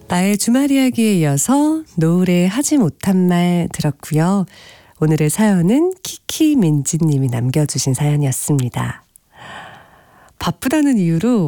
나의 주말 이야기에 이어서 노을에 하지 못한 말 들었고요. 오늘의 사연은 키키민지님이 남겨주신 사연이었습니다. 바쁘다는 이유로